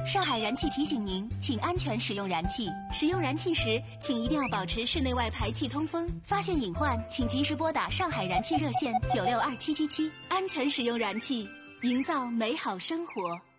上海燃气提醒您，请安全使用燃气。使用燃气时，请一定要保持室内外排气通风。发现隐患，请及时拨打上海燃气热线962777，安全使用燃气，营造美好生活。